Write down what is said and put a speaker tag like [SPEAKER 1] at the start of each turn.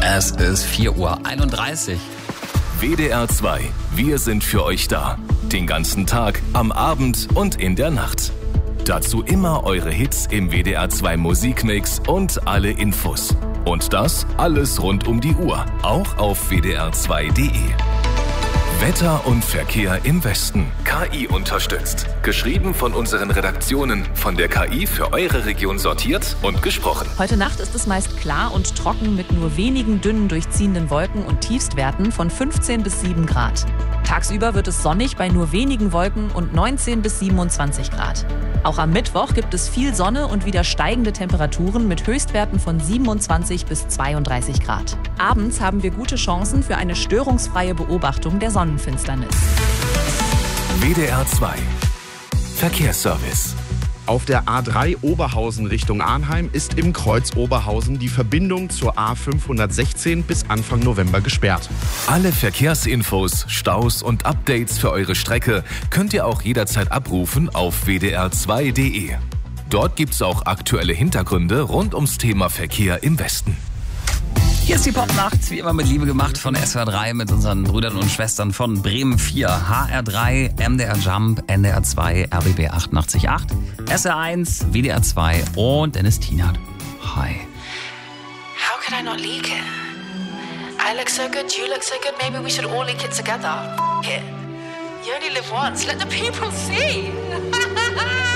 [SPEAKER 1] Es ist 4:31 Uhr.
[SPEAKER 2] WDR 2. Wir sind für euch da. Den ganzen Tag, am Abend und in der Nacht. Dazu immer eure Hits im WDR 2 Musikmix und alle Infos. Und das alles rund um die Uhr, auch auf wdr2.de. Wetter und Verkehr im Westen. KI unterstützt. Geschrieben von unseren Redaktionen. Von der KI für eure Region sortiert und gesprochen.
[SPEAKER 3] Heute Nacht ist es meist klar und trocken mit nur wenigen dünnen durchziehenden Wolken und Tiefstwerten von 15 bis 7 Grad. Tagsüber wird es sonnig bei nur wenigen Wolken und 19 bis 27 Grad. Auch am Mittwoch gibt es viel Sonne und wieder steigende Temperaturen mit Höchstwerten von 27 bis 32 Grad. Abends haben wir gute Chancen für eine störungsfreie Beobachtung der Sonnenfinsternis.
[SPEAKER 2] WDR 2. Verkehrsservice.
[SPEAKER 4] Auf der A3 Oberhausen Richtung Arnheim ist im Kreuz Oberhausen die Verbindung zur A516 bis Anfang November gesperrt.
[SPEAKER 2] Alle Verkehrsinfos, Staus und Updates für eure Strecke könnt ihr auch jederzeit abrufen auf wdr2.de. Dort gibt's auch aktuelle Hintergründe rund ums Thema Verkehr im Westen.
[SPEAKER 1] Hier ist die Popnacht, wie immer mit Liebe gemacht von SWR 3 mit unseren Brüdern und Schwestern von Bremen 4, HR 3, MDR Jump, NDR 2, RBB 88.8, SR 1, WDR 2 und Dennis Tienert. Hi.
[SPEAKER 5] How could I not leak it? I look so good, you look so good, maybe we should all leak it together. F*** it. You only live once, let the people see.